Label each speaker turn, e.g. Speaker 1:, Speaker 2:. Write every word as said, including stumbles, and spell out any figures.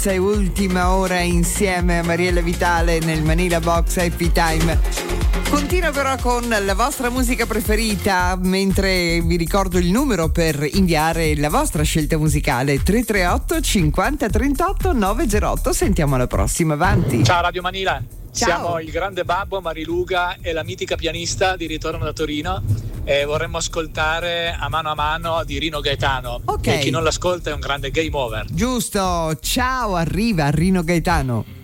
Speaker 1: Sei ultima ora insieme a Mariella Vitale nel Manila Box Happy Time. Continua però con la vostra musica preferita, mentre vi ricordo il numero per inviare la vostra scelta musicale: tre tre otto cinquanta trentotto novecentotto. Sentiamo alla prossima, avanti.
Speaker 2: Ciao Radio Manila.
Speaker 1: Ciao.
Speaker 2: Siamo il grande Babbo, Mariluga e la mitica pianista di ritorno da Torino e vorremmo ascoltare A mano a mano di Rino Gaetano.
Speaker 1: Ok.
Speaker 2: E chi non l'ascolta è un grande game over.
Speaker 1: Giusto, ciao, arriva Rino Gaetano.